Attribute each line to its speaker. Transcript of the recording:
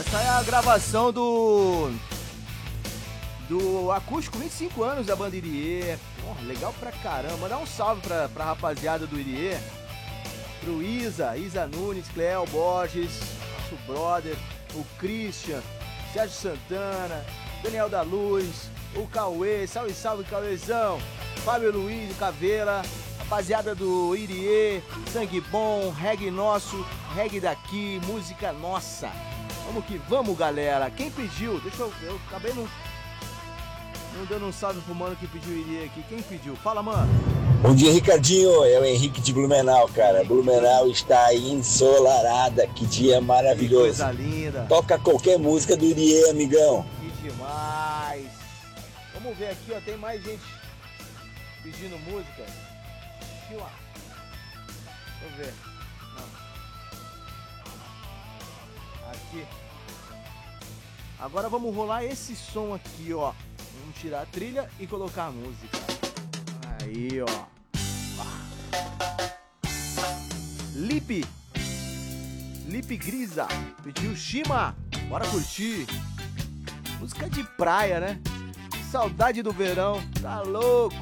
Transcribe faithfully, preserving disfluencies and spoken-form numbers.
Speaker 1: essa é a gravação do do acústico vinte e cinco anos da banda Irie. Porra, legal pra caramba. Dá um salve pra, pra rapaziada do Irie. Pro Isa, Isa Nunes, Cleo Borges, nosso brother, o Christian, Sérgio Santana, Daniel da Luz, o Cauê, salve, salve, Cauêzão, Fábio Luiz, Caveira, rapaziada do Irie, sangue bom, reggae nosso, reggae daqui, música nossa. Vamos que vamos, galera. Quem pediu? Deixa eu... Eu acabei não... Não dando um salve pro mano que pediu Irie aqui. Quem pediu? Fala, mano.
Speaker 2: Bom dia, Ricardinho. É o Henrique de Blumenau, cara. Blumenau está ensolarada. Que dia maravilhoso.
Speaker 1: Que coisa linda.
Speaker 2: Toca qualquer música do Irie, amigão.
Speaker 1: Que demais. Vamos ver aqui, ó. Tem mais gente pedindo música. Aqui, ó. Deixa eu ver. Não. Aqui. Agora vamos rolar esse som aqui, ó. Vamos tirar a trilha e colocar a música. Aí, ó. Lipe. Lipe Grisa. Pediu Shima. Bora curtir. Música de praia, né? Saudade do verão. Tá louco.